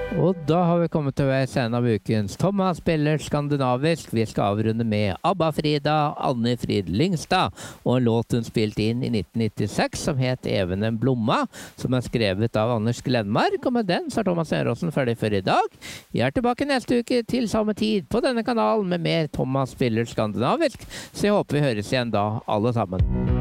Og da har vi kommet til veis ende av ukens Thomas spiller skandinavisk. Vi skal avrunde med Abba-Frida, Anne Frid Lyngstad, og en låt hun spilte inn i 1996 som het Even en blomma, som er skrevet av Anders Glenmark. Og med den så er Thomas Eråsen ferdig for i dag. Vi er tilbake neste uke til samme tid på denne kanalen med mer Thomas spiller skandinavisk, så jeg håper vi høres igjen da, alle sammen.